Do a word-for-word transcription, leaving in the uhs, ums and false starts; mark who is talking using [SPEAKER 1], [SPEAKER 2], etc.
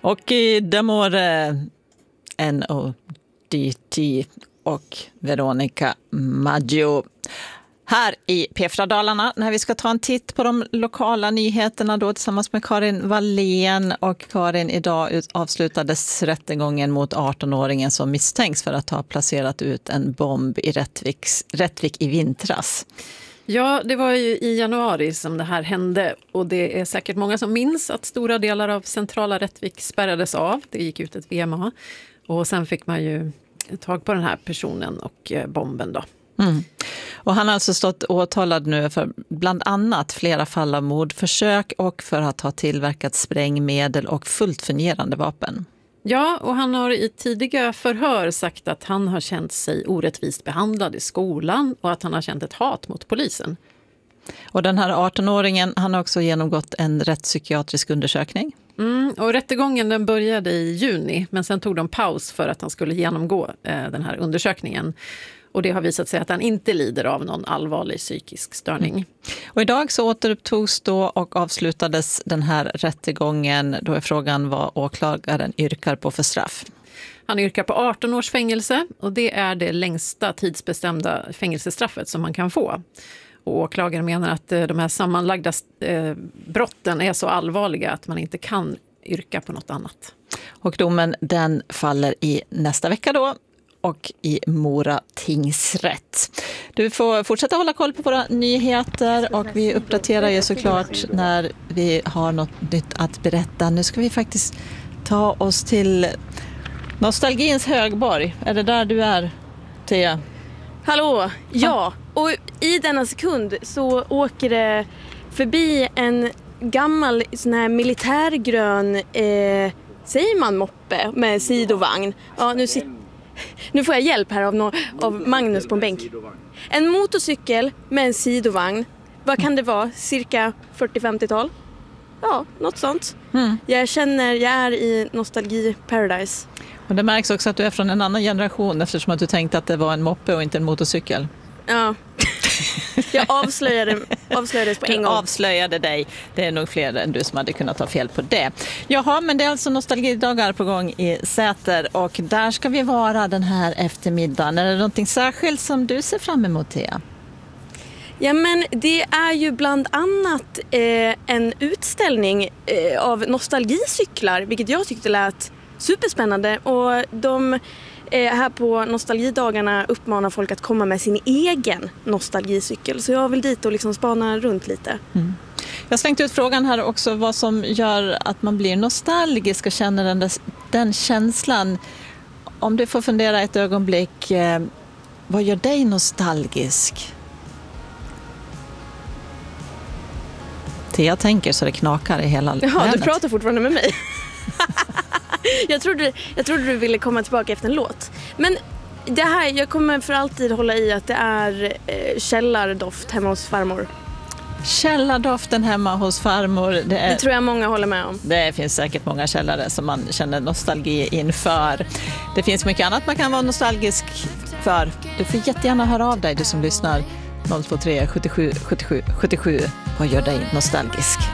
[SPEAKER 1] Och i Damore N O D T och Veronica Maggio här i P fyra Dalarna när vi ska ta en titt på de lokala nyheterna då tillsammans med Karin Wallén. Och Karin, idag avslutades rättegången mot arton-åringen som misstänks för att ha placerat ut en bomb i Rättvik, Rättvik i vintras.
[SPEAKER 2] Ja, det var ju i januari som det här hände och det är säkert många som minns att stora delar av centrala Rättvik spärrades av. Det gick ut ett V M A och sen fick man ju tag på den här personen och bomben då.
[SPEAKER 1] Mm. Och han har alltså stått åtalad nu för bland annat flera fall av mordförsök och för att ha tillverkat sprängmedel och fullt fungerande vapen.
[SPEAKER 2] Ja, och han har i tidiga förhör sagt att han har känt sig orättvist behandlad i skolan och att han har känt ett hat mot polisen.
[SPEAKER 1] Och den här arton-åringen, han har också genomgått en rättspsykiatrisk undersökning.
[SPEAKER 2] Mm, och rättegången den började i juni men sen tog de paus för att han skulle genomgå eh, den här undersökningen. Och det har visat sig att han inte lider av någon allvarlig psykisk störning. Mm.
[SPEAKER 1] Och idag så återupptogs då och avslutades den här rättegången. Då är frågan vad åklagaren yrkar på för straff.
[SPEAKER 2] Han yrkar på arton års fängelse och det är det längsta tidsbestämda fängelsestraffet som man kan få. Och åklagaren menar att de här sammanlagda brotten är så allvarliga att man inte kan yrka på något annat.
[SPEAKER 1] Och domen den faller i nästa vecka då. Och i Mora tingsrätt. Du får fortsätta hålla koll på våra nyheter och vi uppdaterar ju såklart när vi har något nytt att berätta. Nu ska vi faktiskt ta oss till nostalgins högborg. Är det där du är, Thea?
[SPEAKER 3] Hallå, ja. Och i denna sekund så åker det förbi en gammal sån här militärgrön, eh, säger man moppe med sidovagn. Ja, nu sitter Nu får jag hjälp här av, no- av Magnus på en bänk. En motorcykel med en sidovagn. Vad kan det vara? Cirka fyrtio-femtiotal? Ja, något sånt. Mm. Jag känner, jag är i nostalgi paradise.
[SPEAKER 1] Och det märks också att du är från en annan generation eftersom att du tänkte att det var en moppe och inte en motorcykel.
[SPEAKER 3] Ja. Jag avslöjade, avslöjades på en gång.
[SPEAKER 1] Du avslöjade dig. Det är nog fler än du som hade kunnat ta fel på det. Jaha, men det är alltså nostalgidagar på gång i Säter och där ska vi vara den här eftermiddagen. Är det någonting särskilt som du ser fram emot, Thea?
[SPEAKER 3] Ja, men det är ju bland annat eh, en utställning eh, av nostalgicyklar, vilket jag tyckte lät superspännande. Och de eh, här på nostalgidagarna uppmanar folk att komma med sin egen nostalgicykel. Så jag vill dit och liksom spana runt lite. Mm.
[SPEAKER 1] Jag slängde ut frågan här också vad som gör att man blir nostalgisk och känner den, den känslan. Om du får fundera ett ögonblick, eh, vad gör dig nostalgisk? Jag tänker så det knakar i hela
[SPEAKER 3] Jaha,
[SPEAKER 1] länet.
[SPEAKER 3] Du pratar fortfarande med mig. jag, trodde, jag trodde du ville komma tillbaka efter en låt. Men det här, jag kommer för alltid hålla i att det är eh, källardoft hemma hos farmor.
[SPEAKER 1] Källardoften hemma hos farmor. Det, är,
[SPEAKER 3] det tror jag många håller med om.
[SPEAKER 1] Det finns säkert många källare som man känner nostalgi inför. Det finns mycket annat man kan vara nostalgisk för. Du får jättegärna höra av dig, du som lyssnar. noll två tre sjuttiosju sjuttiosju sjuttiosju. Vad gör dig nostalgisk?